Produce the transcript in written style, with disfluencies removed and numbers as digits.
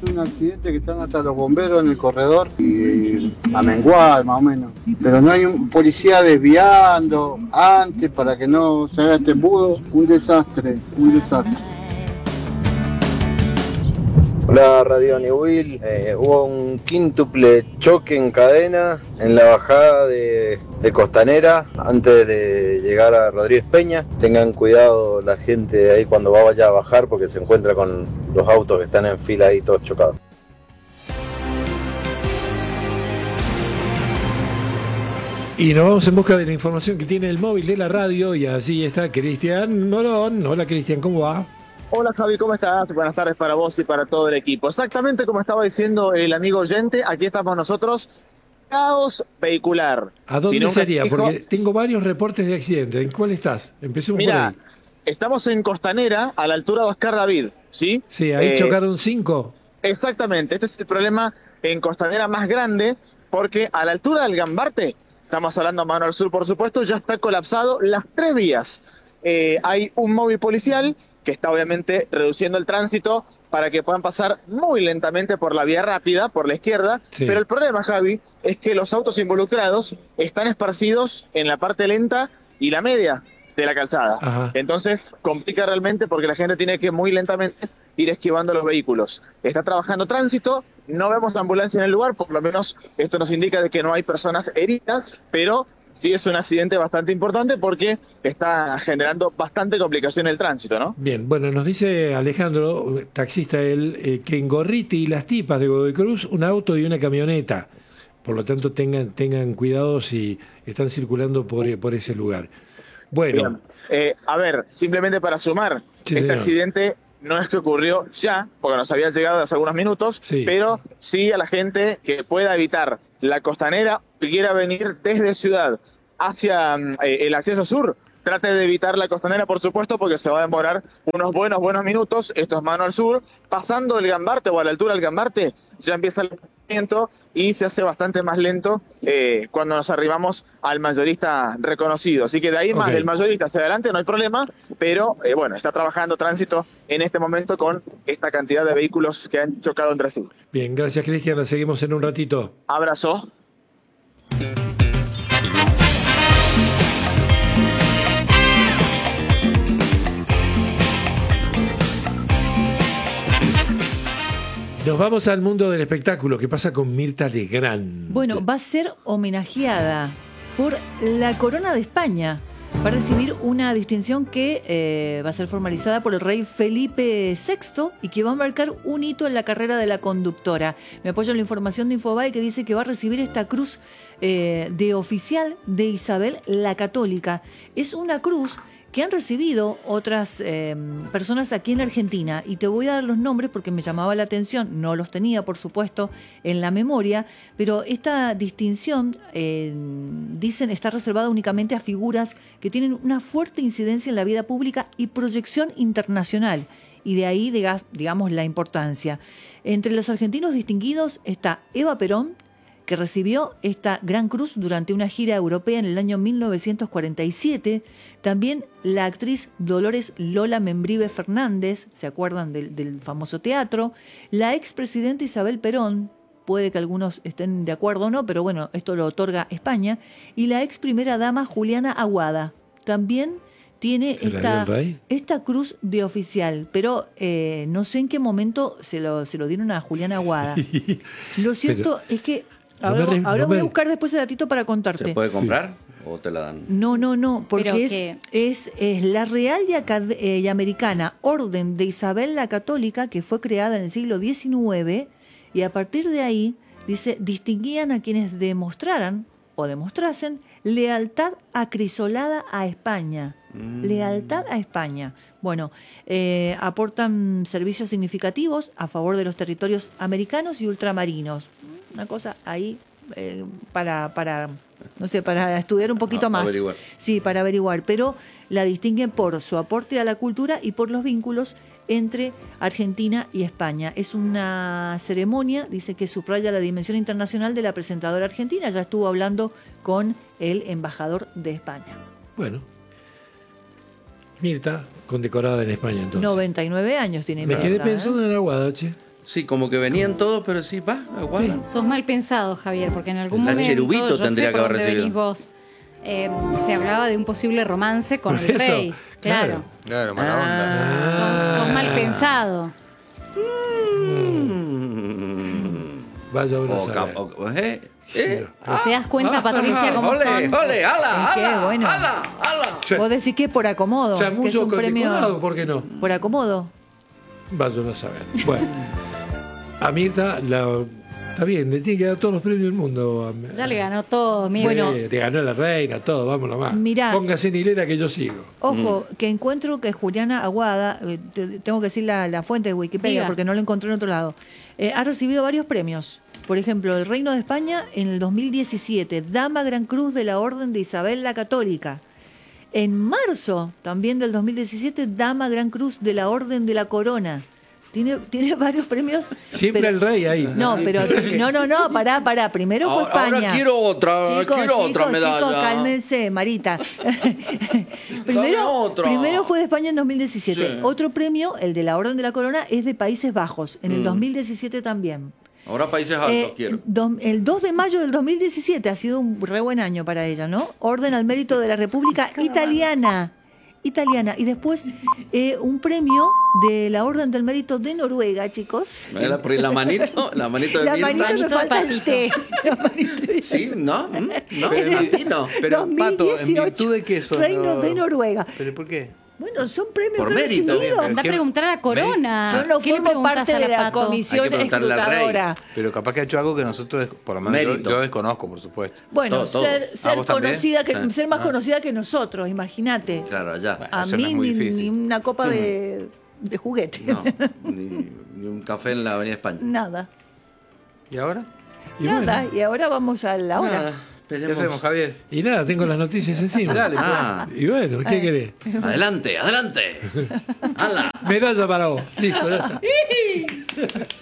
Un accidente que están hasta los bomberos en el corredor y a menguar más o menos. Pero no hay un policía desviando antes para que no se haga este embudo. Un desastre, un desastre. Hola Radio Will, hubo un quíntuple choque en cadena en la bajada de Costanera antes de llegar a Rodríguez Peña. Tengan cuidado la gente ahí cuando vaya a bajar porque se encuentra con los autos que están en fila ahí todos chocados. Y nos vamos en busca de la información que tiene el móvil de la radio y allí está Cristian Morón. Hola Cristian, ¿cómo va? Hola Javi, ¿cómo estás? Buenas tardes para vos y para todo el equipo. Exactamente como estaba diciendo el amigo oyente, aquí estamos nosotros, caos vehicular. ¿A dónde sería? Porque tengo varios reportes de accidentes. ¿En cuál estás? Empecemos por ahí. Estamos en Costanera, a la altura de Oscar David, ¿sí? Sí, ahí chocaron 5. Exactamente, este es el problema en Costanera más grande, porque a la altura del Gambarte, estamos hablando mano al sur por supuesto, ya está colapsado las 3 vías. Hay un móvil policial que está obviamente reduciendo el tránsito para que puedan pasar muy lentamente por la vía rápida, por la izquierda, sí. Pero el problema, Javi, es que los autos involucrados están esparcidos en la parte lenta y la media de la calzada. Ajá. Entonces complica realmente porque la gente tiene que muy lentamente ir esquivando los vehículos. Está trabajando tránsito, no vemos ambulancia en el lugar, por lo menos esto nos indica de que no hay personas heridas, pero sí es un accidente bastante importante porque está generando bastante complicación en el tránsito, ¿no? Bien, bueno, nos dice Alejandro, taxista él, que en Gorriti y Las Tipas de Godoy Cruz, un auto y una camioneta. Por lo tanto, tengan cuidado si están circulando por ese lugar. Bueno. A ver, simplemente para sumar, sí, este accidente no es que ocurrió ya, porque nos había llegado hace algunos minutos, sí. Pero sí a la gente que pueda evitar la Costanera, que quiera venir desde Ciudad hacia el acceso sur, trate de evitar la Costanera, por supuesto, porque se va a demorar unos buenos minutos. Esto es mano al sur. Pasando el Gambarte o a la altura del Gambarte, ya empieza el movimiento y se hace bastante más lento cuando nos arribamos al mayorista reconocido. Así que de ahí más del mayorista hacia adelante no hay problema, pero bueno, está trabajando tránsito en este momento con esta cantidad de vehículos que han chocado entre sí. Bien, gracias Cristian, la seguimos en un ratito. Abrazo. Nos vamos al mundo del espectáculo. ¿Qué pasa con Mirta Legrand? Bueno, va a ser homenajeada por la Corona de España. Va a recibir una distinción que va a ser formalizada por el rey Felipe VI y que va a marcar un hito en la carrera de la conductora. Me apoyo en la información de Infobae que dice que va a recibir esta cruz de oficial de Isabel la Católica. Es una cruz que han recibido otras personas aquí en Argentina, y te voy a dar los nombres porque me llamaba la atención, no los tenía por supuesto en la memoria, pero esta distinción, dicen, está reservada únicamente a figuras que tienen una fuerte incidencia en la vida pública y proyección internacional, y de ahí, digamos, la importancia. Entre los argentinos distinguidos está Eva Perón, que recibió esta Gran Cruz durante una gira europea en el año 1947. También la actriz Dolores Lola Membrive Fernández, ¿se acuerdan del famoso teatro? La expresidenta Isabel Perón, puede que algunos estén de acuerdo o no, pero bueno, esto lo otorga España. Y la ex primera dama Juliana Aguada, también tiene esta cruz de oficial, pero no sé en qué momento se lo dieron a Juliana Aguada. Lo cierto es que ahora voy a buscar después el datito para contarte. ¿Se puede comprar o te la dan? No, porque es la Real y Americana Orden de Isabel la Católica, que fue creada en el siglo XIX, y a partir de ahí, dice, distinguían a quienes demostraran o demostrasen lealtad acrisolada a España. Lealtad a España. Bueno, aportan servicios significativos a favor de los territorios americanos y ultramarinos. Una cosa ahí para no sé, para estudiar un poquito más. Averiguar. Sí, para averiguar. Pero la distinguen por su aporte a la cultura y por los vínculos entre Argentina y España. Es una ceremonia, dice, que subraya la dimensión internacional de la presentadora argentina. Ya estuvo hablando con el embajador de España. Bueno, Mirta, condecorada en España entonces. 99 años tiene Me Mirta, quedé pensando en Aguada, che. Sí, como que venían todos, pero sí, va, aguanta. Sos mal pensado, Javier, porque en algún La momento, Cherubito yo sé tendría por que haber dónde recibido. venís vos, se hablaba de un posible romance con Por el eso, rey. Claro. Claro, mala onda. Sos mal pensado. Vaya uno a O saber. ¿Eh? ¿Te das cuenta, Patricia, cómo ¡Ole, son? ole, ala, ¿Qué? ala, Bueno. ala, ala! Vos decís que es por acomodo. O sea, que es mucho un premio condecorado, ¿por qué no? por acomodo. Vaya uno a saber. Bueno, a Mirta está bien, le tiene que dar todos los premios del mundo. Ya le ganó todo, mira. Bueno. Le ganó a la reina, todo, vámonos más. Mirá. Póngase en hilera que yo sigo. Ojo, que encuentro que Juliana Aguada, tengo que decir la fuente de Wikipedia Diga. porque no lo encontré en otro lado, ha recibido varios premios. Por ejemplo, el Reino de España en el 2017, Dama Gran Cruz de la Orden de Isabel la Católica. En marzo, también del 2017, Dama Gran Cruz de la Orden de la Corona. Tiene varios premios. Siempre pero- el rey ahí. No, pero no, pará. Primero fue España. Ahora quiero otra, otra medalla. Chicos, cálmense, Marita. Dame otra. primero fue de España en 2017. Sí. Otro premio, el de la Orden de la Corona, es de Países Bajos, en el 2017 también. Ahora Países Altos quiero. El 2 de mayo del 2017 ha sido un re buen año para ella, ¿no? Orden al Mérito de la República Italiana. Y después un premio de la Orden del Mérito de Noruega, chicos. La manito de La Mirta. manito me Manito de falta el patito. té. La manito de- Sí, ¿no? ¿No? Pero- Así no. Pero, Pato, ¿en 2018, virtud de qué eso? Reino de Noruega. ¿Pero por qué? Bueno, son premios Por que he mérito. recibido. Anda a preguntar a la corona. Yo no ¿Qué le formo preguntás parte a de la Pato? comisión Hay que preguntarle al rey. escrutadora. Pero capaz que ha hecho algo que nosotros, por lo menos Mérito. yo desconozco, por supuesto. Bueno, Todo. ser ¿vos también? conocida que Sí. ser más conocida que nosotros, imagínate. Claro, allá. A Eso no mí es muy ni difícil. una copa de juguete. No, ni un café en la Avenida España. Nada. ¿Y ahora? Y Nada. bueno, Y ahora vamos a la hora. Nada, ¿Qué esperemos. hacemos, Javier? y nada, tengo las noticias encima. Dale, pues. Ah, Y bueno, ¿qué querés? adelante, adelante. ¡Hala! Medalla para vos. Listo, ya está.